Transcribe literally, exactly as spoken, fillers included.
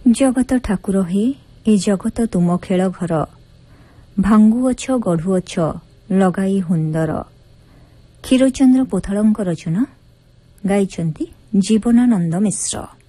ଜଗତ ଠାକୁର ହେ ଏ ଜଗତ ତୁମ ଖେଳ ଘର, ଭାଙ୍ଗୁଅଛ ଗଢ଼ୁଅଛ ଲଗାଇ ହୁନ୍ଦର। କ୍ଷୀରଚନ୍ଦ୍ର ପୋଥାଳଙ୍କ ରଚନା, ଗାଇଛନ୍ତି ଜୀବନାନନ୍ଦ ମିଶ୍ର।